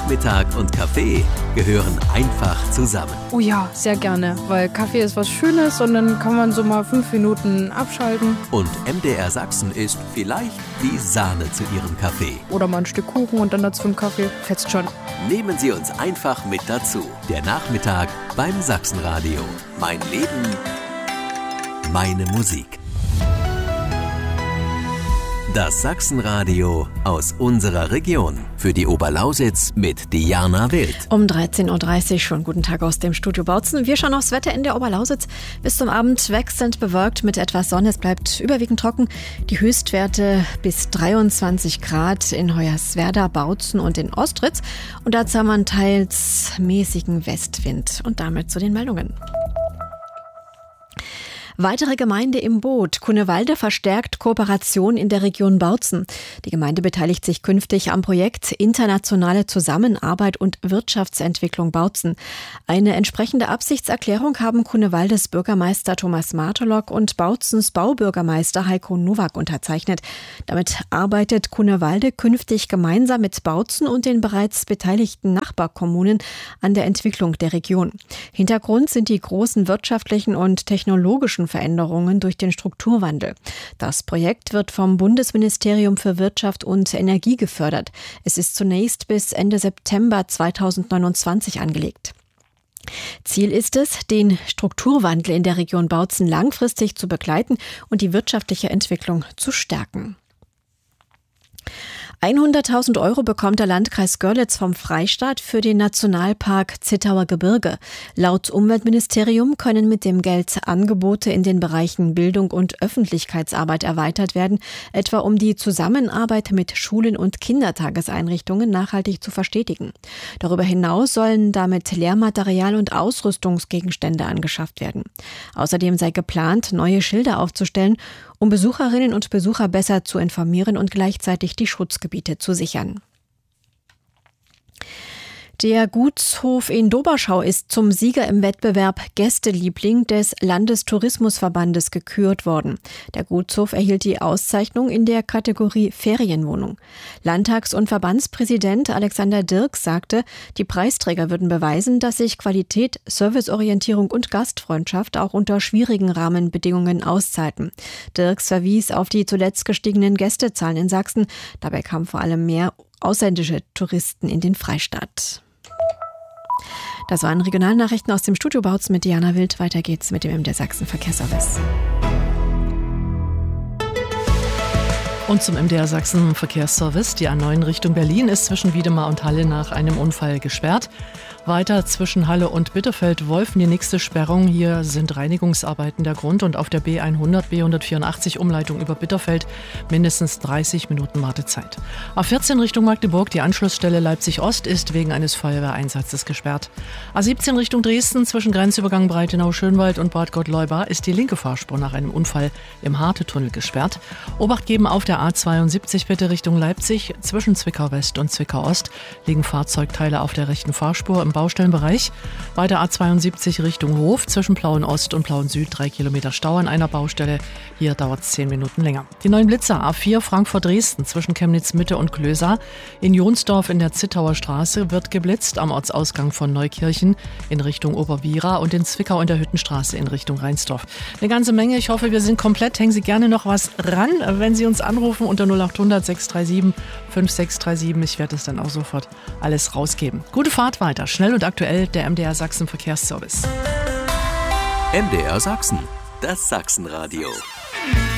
Nachmittag und Kaffee gehören einfach zusammen. Oh ja, sehr gerne, weil Kaffee ist was Schönes und dann kann man so mal 5 Minuten abschalten. Und MDR Sachsen ist vielleicht die Sahne zu Ihrem Kaffee. Oder mal ein Stück Kuchen und dann dazu einen Kaffee. Fetzt schon. Nehmen Sie uns einfach mit dazu. Der Nachmittag beim Sachsenradio. Mein Leben, meine Musik. Das Sachsenradio aus unserer Region. Für die Oberlausitz mit Diana Wild. Um 13.30 Uhr schon. Guten Tag aus dem Studio Bautzen. Wir schauen aufs Wetter in der Oberlausitz. Bis zum Abend wechselnd bewölkt mit etwas Sonne. Es bleibt überwiegend trocken. Die Höchstwerte bis 23 Grad in Hoyerswerda, Bautzen und in Ostritz. Und dazu haben wir einen teils mäßigen Westwind. Und damit zu den Meldungen. Weitere Gemeinde im Boot. Cunewalde verstärkt Kooperation in der Region Bautzen. Die Gemeinde beteiligt sich künftig am Projekt Internationale Zusammenarbeit und Wirtschaftsentwicklung Bautzen. Eine entsprechende Absichtserklärung haben Cunewaldes Bürgermeister Thomas Martolok und Bautzens Baubürgermeister Heiko Nowak unterzeichnet. Damit arbeitet Cunewalde künftig gemeinsam mit Bautzen und den bereits beteiligten Nachbarkommunen an der Entwicklung der Region. Hintergrund sind die großen wirtschaftlichen und technologischen Veränderungen durch den Strukturwandel. Das Projekt wird vom Bundesministerium für Wirtschaft und Energie gefördert. Es ist zunächst bis Ende September 2029 angelegt. Ziel ist es, den Strukturwandel in der Region Bautzen langfristig zu begleiten und die wirtschaftliche Entwicklung zu stärken. 100.000 € bekommt der Landkreis Görlitz vom Freistaat für den Nationalpark Zittauer Gebirge. Laut Umweltministerium können mit dem Geld Angebote in den Bereichen Bildung und Öffentlichkeitsarbeit erweitert werden, etwa um die Zusammenarbeit mit Schulen und Kindertageseinrichtungen nachhaltig zu verstetigen. Darüber hinaus sollen damit Lehrmaterial und Ausrüstungsgegenstände angeschafft werden. Außerdem sei geplant, neue Schilder aufzustellen, um Besucherinnen und Besucher besser zu informieren und gleichzeitig die Schutzgebiete zu sichern. Der Gutshof in Doberschau ist zum Sieger im Wettbewerb Gästeliebling des Landestourismusverbandes gekürt worden. Der Gutshof erhielt die Auszeichnung in der Kategorie Ferienwohnung. Landtags- und Verbandspräsident Alexander Dirks sagte, die Preisträger würden beweisen, dass sich Qualität, Serviceorientierung und Gastfreundschaft auch unter schwierigen Rahmenbedingungen auszahlten. Dirks verwies auf die zuletzt gestiegenen Gästezahlen in Sachsen. Dabei kamen vor allem mehr ausländische Touristen in den Freistaat. Das waren Regionalnachrichten aus dem Studio Bautzen mit Diana Wild. Weiter geht's mit dem MDR Sachsen Verkehrsservice. Und zum MDR Sachsen Verkehrsservice. Die A9 Richtung Berlin ist zwischen Wiedemar und Halle nach einem Unfall gesperrt. Weiter zwischen Halle und Bitterfeld-Wolfen die nächste Sperrung. Hier sind Reinigungsarbeiten der Grund und auf der B100, B184 Umleitung über Bitterfeld mindestens 30 Minuten Wartezeit. A14 Richtung Magdeburg, die Anschlussstelle Leipzig-Ost ist wegen eines Feuerwehreinsatzes gesperrt. A17 Richtung Dresden zwischen Grenzübergang Breitenau-Schönwald und Bad Gott-Leubach ist die linke Fahrspur nach einem Unfall im Harte-Tunnel gesperrt. Obacht geben auf der A72 bitte Richtung Leipzig. Zwischen Zwickau-West und Zwickau-Ost liegen Fahrzeugteile auf der rechten Fahrspur im Baustellenbereich. Bei der A72 Richtung Hof zwischen Plauen-Ost und Plauen-Süd 3 Kilometer Stau an einer Baustelle. Hier dauert es 10 Minuten länger. Die neuen Blitzer A4 Frankfurt-Dresden zwischen Chemnitz-Mitte und Klösa. In Jonsdorf in der Zittauer Straße wird geblitzt am Ortsausgang von Neukirchen in Richtung Oberwiera und in Zwickau in der Hüttenstraße in Richtung Reinsdorf. Eine ganze Menge. Ich hoffe, wir sind komplett. Hängen Sie gerne noch was ran, wenn Sie uns anrufen unter 0800 637 5637. Ich werde es dann auch sofort alles rausgeben. Gute Fahrt weiter. Schnell und aktuell der MDR Sachsen Verkehrsservice. MDR Sachsen, das Sachsenradio.